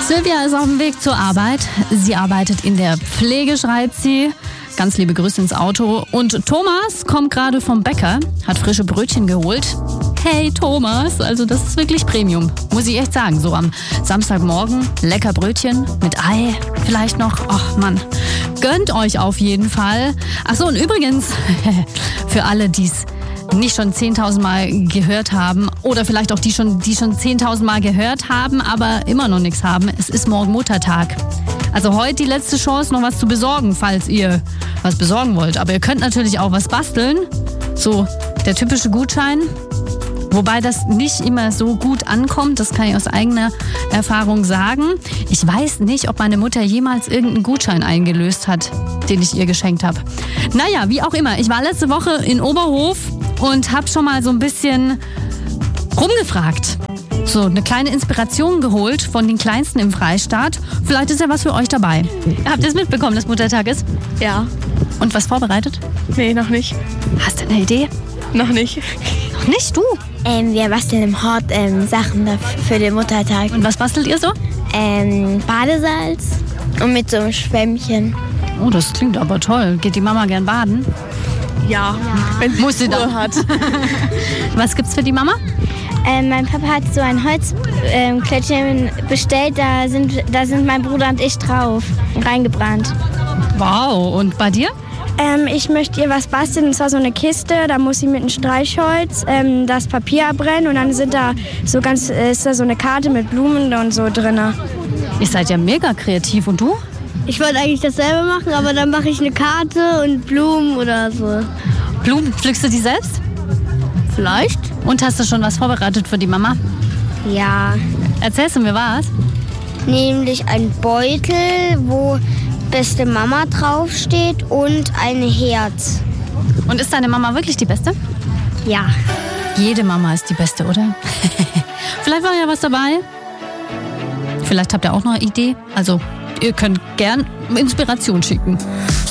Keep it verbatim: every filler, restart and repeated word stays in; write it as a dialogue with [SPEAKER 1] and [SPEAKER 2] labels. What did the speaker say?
[SPEAKER 1] Silvia ist auf dem Weg zur Arbeit. Sie arbeitet in der Pflege, schreibt sie. Ganz liebe Grüße ins Auto. Und Thomas kommt gerade vom Bäcker, hat frische Brötchen geholt. Hey Thomas, also das ist wirklich Premium, muss ich echt sagen. So am Samstagmorgen, lecker Brötchen mit Ei vielleicht noch. Ach Mann, gönnt euch auf jeden Fall. Ach so, und übrigens, für alle, die es nicht schon zehntausend Mal gehört haben oder vielleicht auch die schon, die schon zehntausend Mal gehört haben, aber immer noch nichts haben. Es ist morgen Muttertag. Also heute die letzte Chance, noch was zu besorgen, falls ihr was besorgen wollt. Aber ihr könnt natürlich auch was basteln. So der typische Gutschein. Wobei das nicht immer so gut ankommt, das kann ich aus eigener Erfahrung sagen. Ich weiß nicht, ob meine Mutter jemals irgendeinen Gutschein eingelöst hat, den ich ihr geschenkt habe. Naja, wie auch immer. Ich war letzte Woche in Oberhof und habe schon mal so ein bisschen rumgefragt. So eine kleine Inspiration geholt von den Kleinsten im Freistaat. Vielleicht ist ja was für euch dabei. Habt ihr es mitbekommen, dass Muttertag ist?
[SPEAKER 2] Ja.
[SPEAKER 1] Und was vorbereitet?
[SPEAKER 2] Nee, noch nicht.
[SPEAKER 1] Hast du eine Idee?
[SPEAKER 2] Noch nicht.
[SPEAKER 1] Noch nicht, du?
[SPEAKER 3] Ähm, wir basteln im Hort ähm, Sachen dafür für den Muttertag.
[SPEAKER 1] Und was bastelt ihr so?
[SPEAKER 3] Ähm, Badesalz und mit so einem Schwämmchen.
[SPEAKER 1] Oh, das klingt aber toll. Geht die Mama gern baden?
[SPEAKER 2] Ja, wenn sie
[SPEAKER 1] Muss sie
[SPEAKER 2] Ruhe
[SPEAKER 1] dann.
[SPEAKER 2] hat.
[SPEAKER 1] Was gibt's für die Mama?
[SPEAKER 3] Ähm, mein Papa hat so ein Holzklötzchen bestellt, da sind, da sind mein Bruder und ich drauf reingebrannt.
[SPEAKER 1] Wow, und bei dir?
[SPEAKER 4] Ähm, ich möchte ihr was basteln, und zwar so eine Kiste. Da muss sie mit einem Streichholz ähm, das Papier abbrennen und dann sind da so ganz, äh, ist da so eine Karte mit Blumen und so drin.
[SPEAKER 1] Ihr seid ja mega kreativ. Und du?
[SPEAKER 4] Ich wollte eigentlich dasselbe machen, aber dann mache ich eine Karte und Blumen oder so.
[SPEAKER 1] Blumen, pflückst du die selbst?
[SPEAKER 4] Vielleicht?
[SPEAKER 1] Und hast du schon was vorbereitet für die Mama?
[SPEAKER 3] Ja,
[SPEAKER 1] Erzählst du mir was?
[SPEAKER 3] nämlich ein Beutel, wo beste Mama draufsteht und ein Herz.
[SPEAKER 1] Und ist deine Mama wirklich die Beste?
[SPEAKER 3] Ja.
[SPEAKER 1] Jede Mama ist die Beste, oder? Vielleicht war ja was dabei. Vielleicht habt ihr auch noch eine Idee. Also, ihr könnt gern Inspiration schicken.